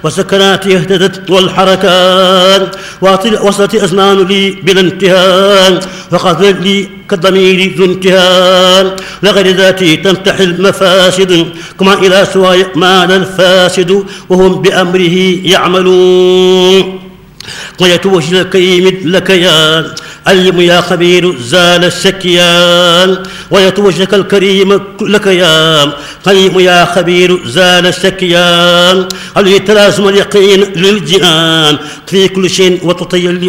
وسكناتي اهتدت والحركات وصلت أزمان لي بلا انتهاء وقصدت لي كالضمير ذو انتهاء لغير ذاتي تنتحي المفاسد كما إلى سواي مال الفاسد وهم بأمره يعملون ويتوجه الكريم لك يا علم يا خبير زال السكيان ويتوجهك الكريم لك يا علم يا خبير زال السكيان عليه تلازم اليقين للجنان في كل شيء وتطيل